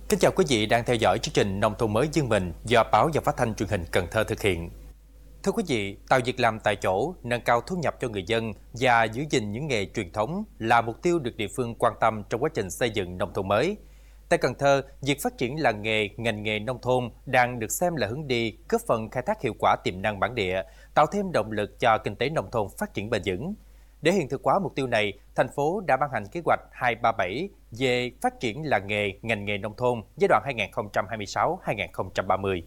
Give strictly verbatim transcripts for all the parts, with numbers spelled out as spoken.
Kính chào quý vị đang theo dõi chương trình Nông thôn mới Dương Mình do Báo Và Phát thanh Truyền hình Cần Thơ thực hiện. Thưa quý vị, tạo việc làm tại chỗ, nâng cao thu nhập cho người dân và giữ gìn những nghề truyền thống là mục tiêu được địa phương quan tâm trong quá trình xây dựng nông thôn mới. Tại Cần Thơ, việc phát triển làng nghề, ngành nghề nông thôn đang được xem là hướng đi góp phần khai thác hiệu quả tiềm năng bản địa, tạo thêm động lực cho kinh tế nông thôn phát triển bền vững. Để hiện thực hóa mục tiêu này, thành phố đã ban hành kế hoạch hai ba bảy về phát triển làng nghề, ngành nghề nông thôn giai đoạn hai nghìn không trăm hai mươi sáu đến hai nghìn không trăm ba mươi.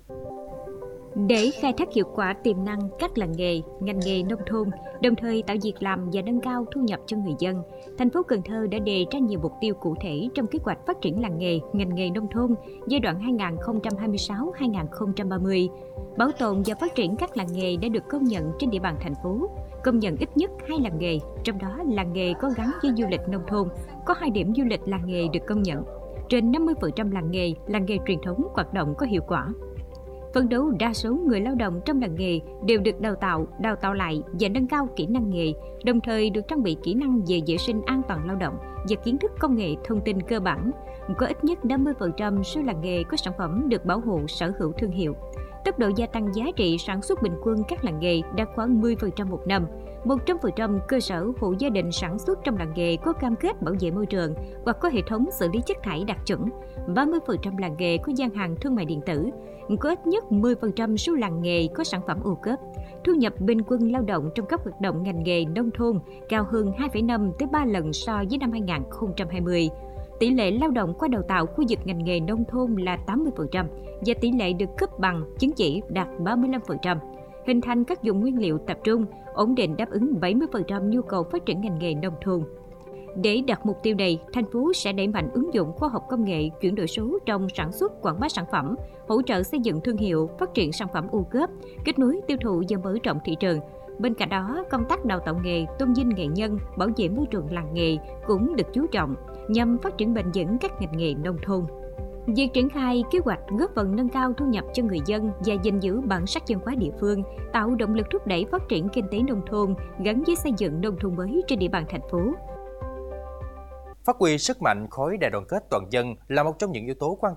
Để khai thác hiệu quả tiềm năng các làng nghề, ngành nghề nông thôn, đồng thời tạo việc làm và nâng cao thu nhập cho người dân, thành phố Cần Thơ đã đề ra nhiều mục tiêu cụ thể trong kế hoạch phát triển làng nghề, ngành nghề nông thôn giai đoạn hai nghìn không trăm hai mươi sáu đến hai nghìn không trăm ba mươi. Bảo tồn và phát triển các làng nghề đã được công nhận trên địa bàn thành phố, công nhận ít nhất hai làng nghề, trong đó làng nghề có gắn với du lịch nông thôn, có hai điểm du lịch làng nghề được công nhận. Trên năm mươi phần trăm làng nghề, làng nghề truyền thống hoạt động có hiệu quả. Phấn đấu đa số người lao động trong làng nghề đều được đào tạo, đào tạo lại và nâng cao kỹ năng nghề, đồng thời được trang bị kỹ năng về vệ sinh an toàn lao động và kiến thức công nghệ thông tin cơ bản. Có ít nhất năm mươi phần trăm số làng nghề có sản phẩm được bảo hộ sở hữu thương hiệu. Tốc độ gia tăng giá trị sản xuất bình quân các làng nghề đạt khoảng mười phần trăm một năm. một trăm phần trăm cơ sở hộ gia đình sản xuất trong làng nghề có cam kết bảo vệ môi trường hoặc có hệ thống xử lý chất thải đạt chuẩn. ba mươi phần trăm làng nghề có gian hàng thương mại điện tử. Có ít nhất mười phần trăm số làng nghề có sản phẩm ô cốp. Thu nhập bình quân lao động trong các hoạt động ngành nghề nông thôn cao hơn hai phẩy năm tới ba lần so với năm hai nghìn không trăm hai mươi. Tỷ lệ lao động qua đào tạo khu vực ngành nghề nông thôn là tám mươi phần trăm và tỷ lệ được cấp bằng chứng chỉ đạt ba mươi lăm phần trăm. Hình thành các vùng nguyên liệu tập trung, ổn định đáp ứng bảy mươi phần trăm nhu cầu phát triển ngành nghề nông thôn. Để đạt mục tiêu này, thành phố sẽ đẩy mạnh ứng dụng khoa học công nghệ, chuyển đổi số trong sản xuất, quảng bá sản phẩm, hỗ trợ xây dựng thương hiệu, phát triển sản phẩm ô cốp, kết nối tiêu thụ và mở rộng thị trường. Bên cạnh đó, công tác đào tạo nghề, tôn vinh nghệ nhân, bảo vệ môi trường làng nghề cũng được chú trọng nhằm phát triển bền vững các ngành nghề nông thôn. Việc triển khai kế hoạch góp phần nâng cao thu nhập cho người dân và gìn giữ bản sắc văn hóa địa phương, tạo động lực thúc đẩy phát triển kinh tế nông thôn gắn với xây dựng nông thôn mới trên địa bàn thành phố. Phát huy sức mạnh khối đại đoàn kết toàn dân là một trong những yếu tố quan